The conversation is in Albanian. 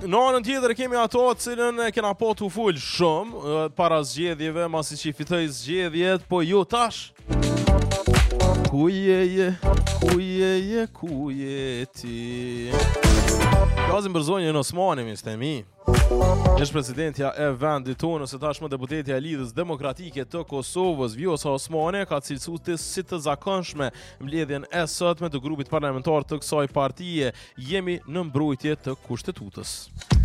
Në anën tjetër kemi ato cilën e kena po të full shumë para zgjedhjeve, masi që I fitoj zgjedhjet, po jo tash. Ku je ti? Kazim Berzonji në Osmani, mistemi. Është presidentja e vendit tonë, ose tashmë deputetja e Lidhës Demokratike të Kosovës, Vjosa Osmani, ka cilësuar si të zakonshme mbledhjen e sotme të grupit parlamentar të kësaj partie. Jemi në mbrojtje të kushtetutës.